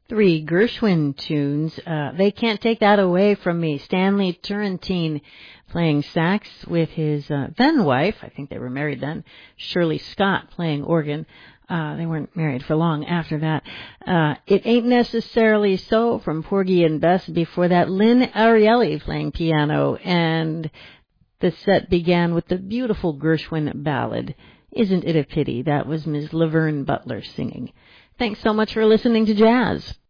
Three Gershwin tunes. They Can't Take That Away From Me. Stanley Turrentine playing sax with his then wife, I think they were married then, Shirley Scott playing organ. They weren't married for long after that. It Ain't Necessarily So from Porgy and Bess. Before that, Lynn Ariely playing piano. And the set began with the beautiful Gershwin ballad, Isn't It a Pity? That was Ms. Laverne Butler singing. Thanks so much for listening to Jazz.